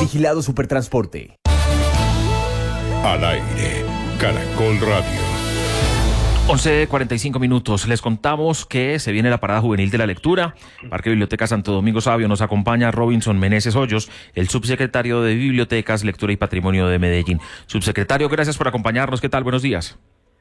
Vigilado Supertransporte. Al aire, Caracol Radio. 11:45. Les contamos que se viene la parada juvenil de la lectura. Parque Biblioteca Santo Domingo Sabio. Nos acompaña Robinson Meneses Hoyos, el subsecretario de Bibliotecas, Lectura y Patrimonio de Medellín. Subsecretario, gracias por acompañarnos. ¿Qué tal? Buenos días.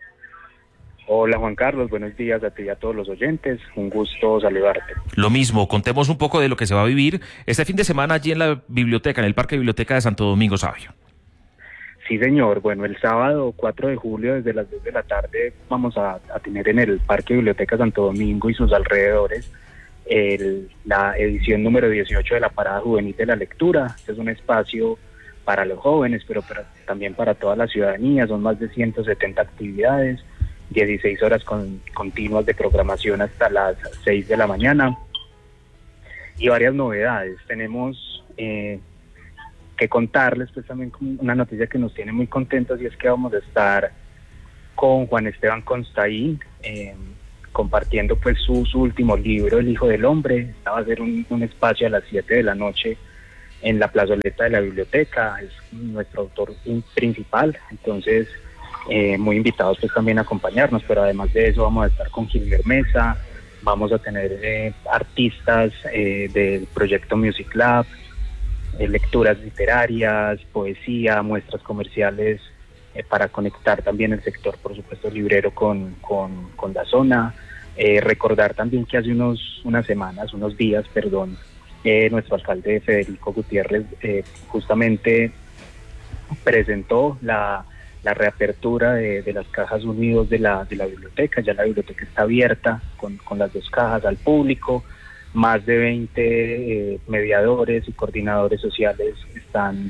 Hola Juan Carlos, buenos días a ti y a todos los oyentes, un gusto saludarte. Lo mismo, contemos un poco de lo que se va a vivir este fin de semana allí en la biblioteca, en el Parque Biblioteca de Santo Domingo Sabio. Sí señor, bueno, el sábado 4 de julio desde las 2 de la tarde vamos a tener en el Parque Biblioteca Santo Domingo y sus alrededores la edición número 18 de la Parada Juvenil de la Lectura. Este es un espacio para los jóvenes, pero también para toda la ciudadanía. Son más de 170 actividades, 16 horas continuas de programación hasta las 6 de la mañana y varias novedades. Tenemos que contarles pues también una noticia que nos tiene muy contentos, y es que vamos a estar con Juan Esteban Constaín compartiendo pues su último libro, El Hijo del Hombre. Esta va a ser un espacio a las 7 de la noche en la plazoleta de la biblioteca. Es nuestro autor principal, entonces muy invitados pues también a acompañarnos, pero además de eso vamos a estar con Gilmer Mesa, vamos a tener artistas del proyecto Music Lab, lecturas literarias, poesía, muestras comerciales para conectar también el sector, por supuesto, librero con la zona. Recordar también que hace unos días, nuestro alcalde Federico Gutiérrez justamente presentó la reapertura de las cajas unidos de la biblioteca. Ya la biblioteca está abierta con las 2 cajas al público. Más de 20 mediadores y coordinadores sociales están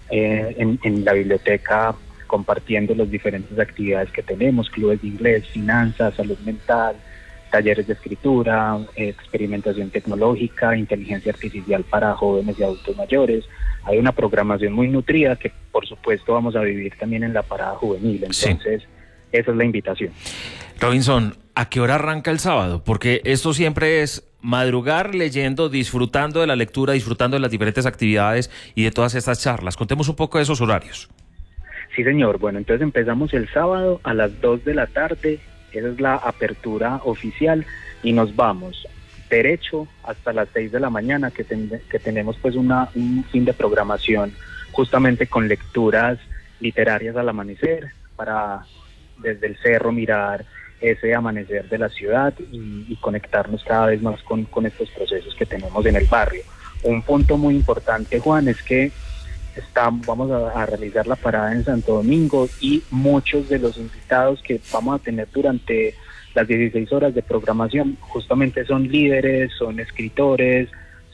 en la biblioteca compartiendo las diferentes actividades que tenemos: clubes de inglés, finanzas, salud mental, talleres de escritura, experimentación tecnológica, inteligencia artificial para jóvenes y adultos mayores. Hay una programación muy nutrida que por supuesto vamos a vivir también en la parada juvenil. Entonces, esa es la invitación. Robinson, ¿a qué hora arranca el sábado? Porque esto siempre es madrugar leyendo, disfrutando de la lectura, disfrutando de las diferentes actividades y de todas estas charlas. Contemos un poco de esos horarios. Sí, señor. Bueno, entonces empezamos el sábado a las 2 de la tarde. Esa es la apertura oficial y nos vamos derecho hasta las 6 de la mañana, que tenemos pues un fin de programación justamente con lecturas literarias al amanecer, para desde el cerro mirar ese amanecer de la ciudad y conectarnos cada vez más con estos procesos que tenemos en el barrio. Un punto muy importante, Juan, es que vamos a realizar la parada en Santo Domingo, y muchos de los invitados que vamos a tener durante las 16 horas de programación justamente son líderes, son escritores,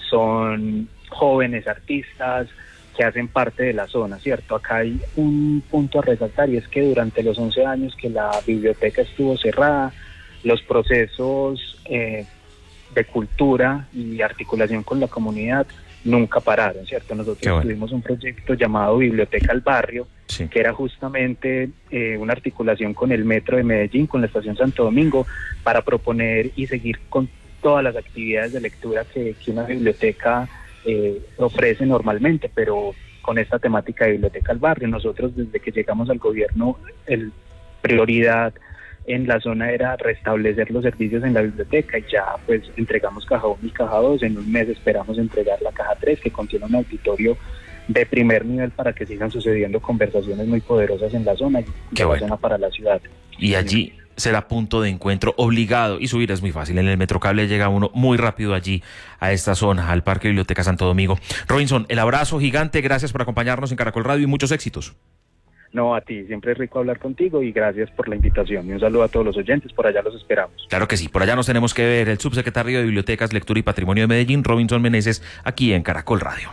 son jóvenes artistas que hacen parte de la zona, ¿cierto? Acá hay un punto a resaltar, y es que durante los 11 años que la biblioteca estuvo cerrada, los procesos de cultura y articulación con la comunidad nunca pararon, ¿cierto? Nosotros tuvimos un proyecto llamado Biblioteca al Barrio, que era justamente una articulación con el Metro de Medellín, con la Estación Santo Domingo, para proponer y seguir con todas las actividades de lectura que una biblioteca ofrece normalmente, pero con esta temática de Biblioteca al Barrio. Nosotros, desde que llegamos al gobierno, prioridad en la zona era restablecer los servicios en la biblioteca, y ya pues entregamos caja 1 y caja 2. En un mes esperamos entregar la caja 3, que contiene un auditorio de primer nivel para que sigan sucediendo conversaciones muy poderosas en la zona, zona para la ciudad. Y allí será punto de encuentro obligado, y subir es muy fácil. En el Metrocable llega uno muy rápido allí a esta zona, al Parque Biblioteca Santo Domingo. Robinson, el abrazo gigante, gracias por acompañarnos en Caracol Radio y muchos éxitos. No, a ti, siempre es rico hablar contigo y gracias por la invitación. Y un saludo a todos los oyentes, por allá los esperamos. Claro que sí, por allá nos tenemos que ver. El subsecretario de Bibliotecas, Lectura y Patrimonio de Medellín, Robinson Meneses, aquí en Caracol Radio.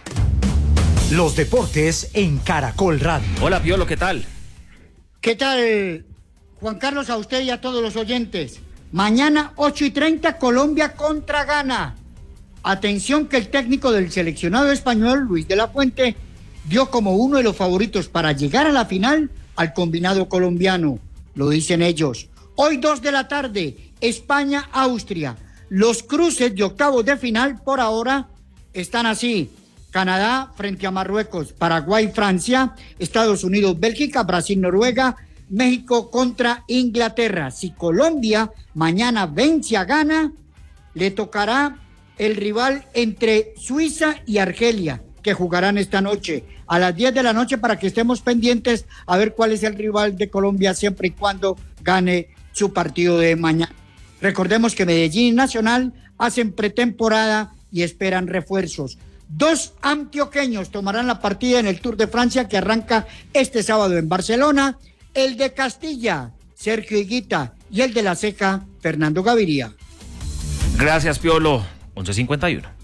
Los deportes en Caracol Radio. Hola, Piolo, ¿qué tal? ¿Qué tal, Juan Carlos, a usted y a todos los oyentes? Mañana, 8:30, Colombia contra Ghana. Atención, que el técnico del seleccionado español, Luis de la Fuente, dio como uno de los favoritos para llegar a la final al combinado colombiano. Lo dicen ellos. Hoy 2 de la tarde, España-Austria. Los cruces de octavos de final por ahora están así: Canadá frente a Marruecos, Paraguay, Francia, Estados Unidos, Bélgica, Brasil, Noruega, México contra Inglaterra. Si Colombia mañana vence a Ghana, le tocará el rival entre Suiza y Argelia, que jugarán esta noche a las 10 de la noche para que estemos pendientes a ver cuál es el rival de Colombia siempre y cuando gane su partido de mañana. Recordemos que Medellín y Nacional hacen pretemporada y esperan refuerzos. 2 antioqueños tomarán la partida en el Tour de Francia que arranca este sábado en Barcelona. El de Castilla, Sergio Higuita, y el de La Ceja, Fernando Gaviria. Gracias, Piolo. 11:51.